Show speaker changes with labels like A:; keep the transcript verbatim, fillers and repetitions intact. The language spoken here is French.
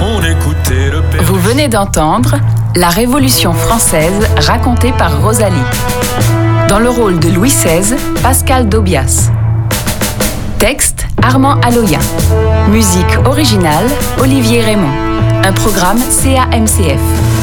A: on écoutait le père.
B: Vous venez d'entendre La Révolution française racontée par Rosalie. Dans le rôle de Louis seize, Pascal Dobias. Texte, Armand Aloyen. Musique originale, Olivier Raymond. Un programme C A M C F.